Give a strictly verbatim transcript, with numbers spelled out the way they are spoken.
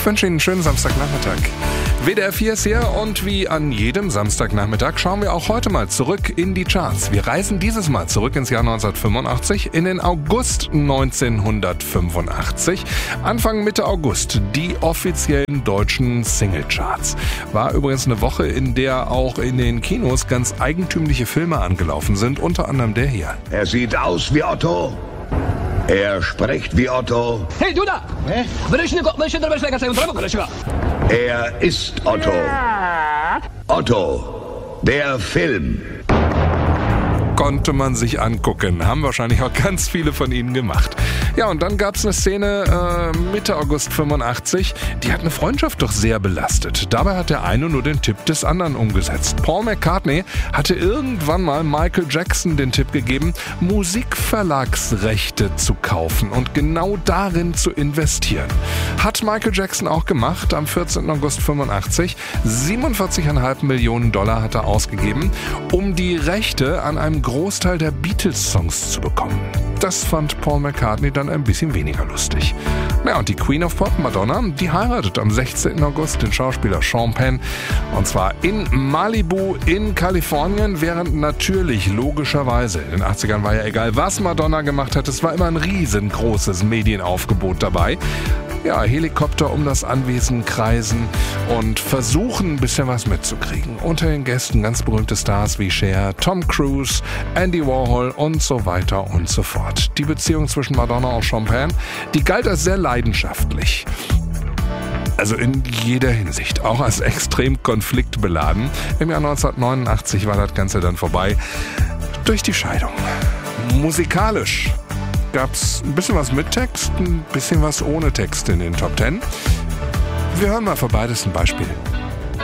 wünsche Ihnen einen schönen Samstagnachmittag. W D R vier ist hier und wie an jedem Samstagnachmittag schauen wir auch heute mal zurück in die Charts. Wir reisen dieses Mal zurück ins Jahr neunzehnhundertfünfundachtzig, in den August neunzehnhundertfünfundachtzig. Anfang Mitte August die offiziellen deutschen Singlecharts. War übrigens eine Woche, in der auch in den Kinos ganz eigentümliche Filme angelaufen sind, unter anderem der hier. Er sieht aus wie Otto. Er spricht wie Otto. Hey, du da! Hä? Er ist Otto. Otto, der Film. Konnte man sich angucken. Haben wahrscheinlich auch ganz viele von Ihnen gemacht. Ja, und dann gab es eine Szene äh, Mitte August fünfundachtzig, die hat eine Freundschaft doch sehr belastet. Dabei hat der eine nur den Tipp des anderen umgesetzt. Paul McCartney hatte irgendwann mal Michael Jackson den Tipp gegeben, Musikverlagsrechte zu kaufen und genau darin zu investieren. Hat Michael Jackson auch gemacht am vierzehnten August fünfundachtzig. siebenundvierzig Komma fünf Millionen Dollar hat er ausgegeben, um die Rechte an einem Großteil der Beatles-Songs zu bekommen. Das fand Paul McCartney dann ein bisschen weniger lustig. Ja, und die Queen of Pop, Madonna, die heiratet am sechzehnten August den Schauspieler Sean Penn. Und zwar in Malibu in Kalifornien, während natürlich logischerweise, in den achtzigern war ja egal, was Madonna gemacht hat, es war immer ein riesengroßes Medienaufgebot dabei. Ja, Helikopter um das Anwesen kreisen und versuchen, ein bisschen was mitzukriegen. Unter den Gästen ganz berühmte Stars wie Cher, Tom Cruise, Andy Warhol und so weiter und so fort. Die Beziehung zwischen Madonna und Sean Penn, die galt als sehr leidenschaftlich. Also in jeder Hinsicht, auch als extrem konfliktbeladen. Im Jahr neunzehnhundertneunundachtzig war das Ganze dann vorbei durch die Scheidung. Musikalisch gab es ein bisschen was mit Text, ein bisschen was ohne Text in den Top Ten. Wir hören mal für beides ein Beispiel.